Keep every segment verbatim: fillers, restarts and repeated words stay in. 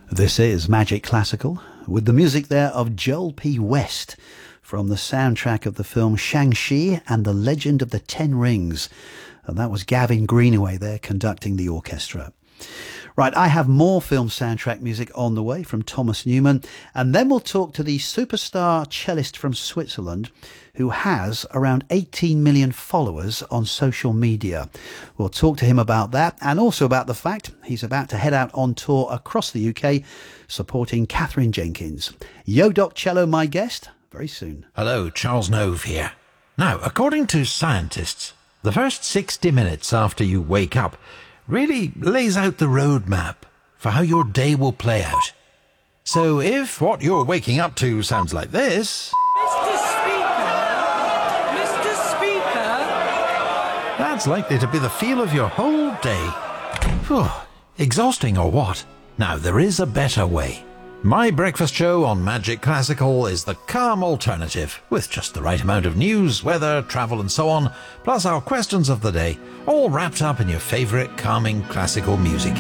This is Magic Classical, with the music there of Joel P. West from the soundtrack of the film Shang-Chi and the Legend of the Ten Rings. And that was Gavin Greenaway there conducting the orchestra. Right, I have more film soundtrack music on the way from Thomas Newman, and then we'll talk to the superstar cellist from Switzerland who has around eighteen million followers on social media. We'll talk to him about that and also about the fact he's about to head out on tour across the U K supporting Catherine Jenkins. Yo Doc Cello, my guest, very soon. Hello, Charles Nove here. Now, according to scientists, the first sixty minutes after you wake up really lays out the roadmap for how your day will play out. So if what you're waking up to sounds like this... Mister Speaker! Mister Speaker! That's likely to be the feel of your whole day. Phew, exhausting or what? Now, there is a better way. My breakfast show on Magic Classical is the calm alternative, with just the right amount of news, weather, travel and so on, plus our questions of the day, all wrapped up in your favourite calming classical music.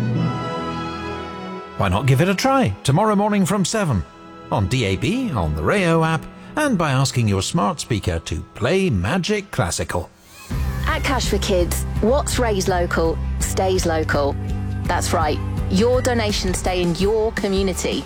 Why not give it a try tomorrow morning from seven, on D A B, on the Rayo app, and by asking your smart speaker to play Magic Classical. At Cash for Kids, what's raised local stays local. That's right. Your donations stay in your community.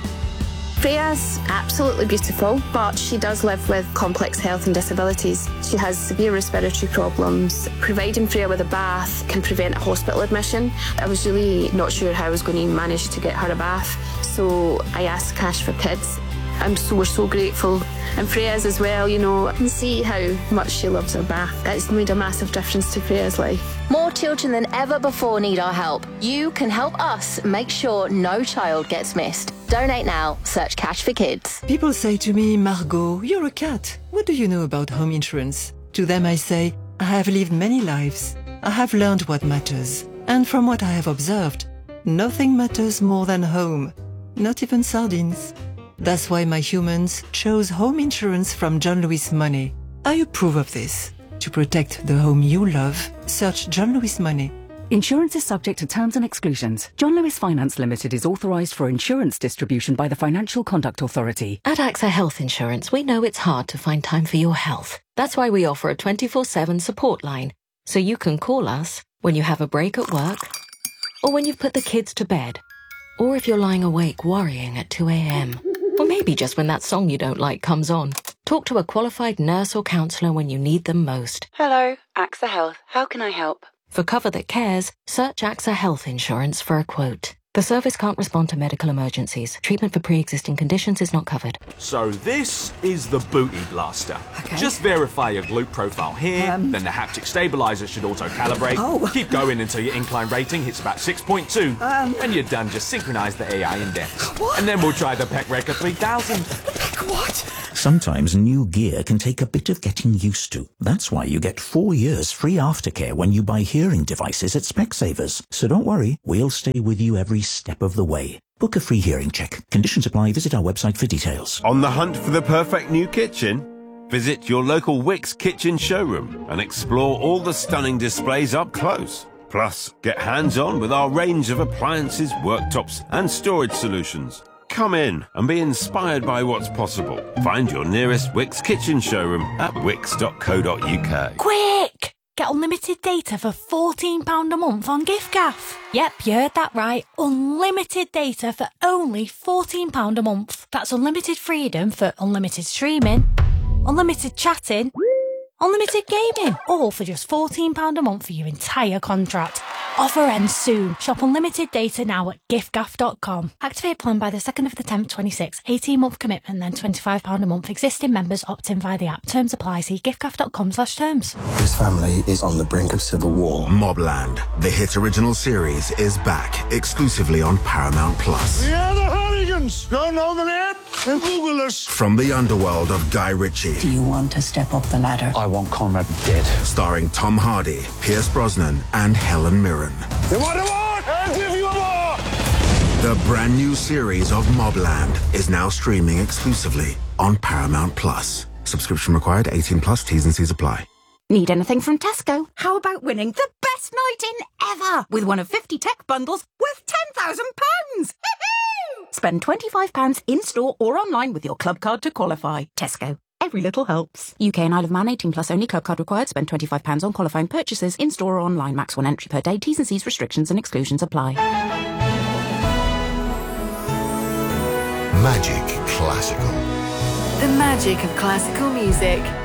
Freya's absolutely beautiful, but she does live with complex health and disabilities. She has severe respiratory problems. Providing Freya with a bath can prevent a hospital admission. I was really not sure how I was going to manage to get her a bath, so I asked Cash for Kids. I'm so, we're so grateful. And Freya's as well, you know, I can see how much she loves her bath. It's made a massive difference to Freya's life. More children than ever before need our help. You can help us make sure no child gets missed. Donate now. Search Cash for Kids. People say to me, Margot, you're a cat. What do you know about home insurance? To them I say, I have lived many lives. I have learned what matters. And from what I have observed, nothing matters more than home. Not even sardines. That's why my humans chose home insurance from John Lewis Money. I approve of this. To protect the home you love, search John Lewis Money. Insurance is subject to terms and exclusions. John Lewis Finance Limited is authorised for insurance distribution by the Financial Conduct Authority. At AXA Health Insurance, we know it's hard to find time for your health. That's why we offer a twenty-four seven support line, so you can call us when you have a break at work, or when you've put the kids to bed, or if you're lying awake worrying at two a.m. Or maybe just when that song you don't like comes on. Talk to a qualified nurse or counsellor when you need them most. Hello, AXA Health. How can I help? For cover that cares, search AXA Health Insurance for a quote. The service can't respond to medical emergencies. Treatment for pre-existing conditions is not covered. So this is the Booty Blaster. Okay. Just verify your glute profile here, um, then the haptic stabiliser should auto-calibrate. Oh. Keep going until your incline rating hits about six point two. Um, when you're done, just synchronise the A I index. What? And then we'll try the Peck Record three thousand. What? Sometimes new gear can take a bit of getting used to. That's why you get four years free aftercare when you buy hearing devices at Specsavers. So don't worry, we'll stay with you every step of the way. Book a free hearing check. Conditions apply. Visit our website for details. On the hunt for the perfect new kitchen? Visit your local Wickes kitchen showroom and explore all the stunning displays up close. Plus, get hands-on with our range of appliances, worktops and storage solutions. Come in and be inspired by what's possible. Find your nearest Wickes kitchen showroom at wickes dot co dot uk. Quick! Get unlimited data for fourteen pounds a month on giffgaff. Yep, you heard that right. Unlimited data for only fourteen pounds a month. That's unlimited freedom for unlimited streaming, unlimited chatting, unlimited gaming. All for just fourteen pounds a month for your entire contract. Offer ends soon. Shop unlimited data now at giffgaff dot com. Activate plan by the second of the tenth twenty-six. eighteen month commitment, then twenty-five pounds a month. Existing members opt in via the app. Terms apply. See giffgaff dot com slash terms. This family is on the brink of civil war. Mobland, the hit original series, is back exclusively on Paramount Plus. We are the Hooligans. Don't know the name? Then Google us. From the underworld of Guy Ritchie. Do you want to step up the ladder? I want Conrad dead. Starring Tom Hardy, Pierce Brosnan, and Helen Mirren. You want a war? I'll give you a war. The brand new series of Mobland is now streaming exclusively on Paramount Plus. Subscription required. eighteen plus. T's and C's apply. Need anything from Tesco? How about winning the best night in ever with one of fifty tech bundles worth ten thousand pounds? Spend twenty-five pounds in-store or online with your club card to qualify. Tesco. Every little helps. U K and Isle of Man, eighteen plus only. Club card required. Spend twenty-five pounds on qualifying purchases in-store or online. Max one entry per day. T's and C's, restrictions and exclusions apply. Magic Classical. The magic of classical music.